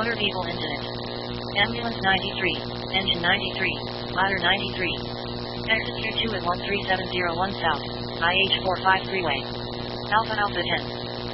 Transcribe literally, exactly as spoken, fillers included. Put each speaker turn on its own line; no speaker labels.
Motor vehicle incident. Ambulance ninety-three, engine ninety-three, ladder ninety-three. Exit Q two at one three seven zero one South, I H forty-five freeway. Alpha Alpha ten.